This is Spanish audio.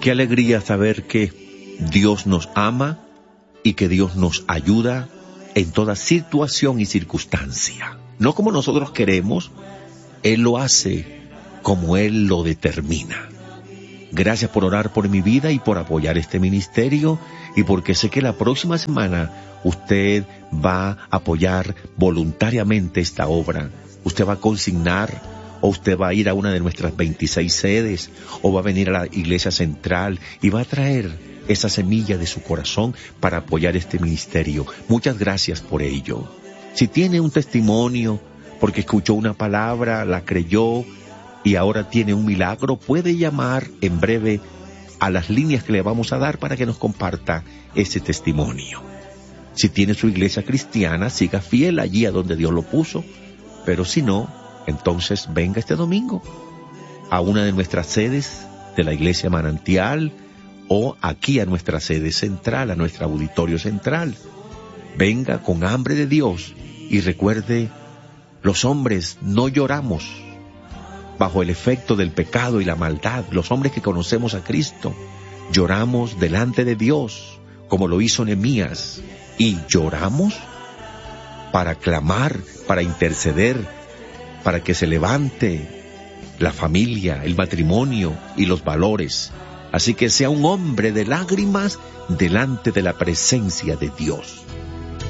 Qué alegría saber que Dios nos ama y que Dios nos ayuda en toda situación y circunstancia. No como nosotros queremos, Él lo hace como Él lo determina. Gracias por orar por mi vida y por apoyar este ministerio, y porque sé que la próxima semana usted va a apoyar voluntariamente esta obra. Usted va a consignar, o usted va a ir a una de nuestras 26 sedes, o va a venir a la iglesia central y va a traer esa semilla de su corazón para apoyar este ministerio. Muchas gracias por ello. Si tiene un testimonio, porque escuchó una palabra, la creyó y ahora tiene un milagro, puede llamar en breve a las líneas que le vamos a dar para que nos comparta ese testimonio. Si tiene su iglesia cristiana, siga fiel allí a donde Dios lo puso, pero si no, entonces venga este domingo a una de nuestras sedes de la iglesia Manantial o aquí a nuestra sede central, a nuestro auditorio central. Venga con hambre de Dios y recuerde, los hombres no lloramos bajo el efecto del pecado y la maldad. Los hombres que conocemos a Cristo lloramos delante de Dios, como lo hizo Nehemías, y lloramos para clamar, para interceder, para que se levante la familia, el matrimonio y los valores. Así que sea un hombre de lágrimas delante de la presencia de Dios.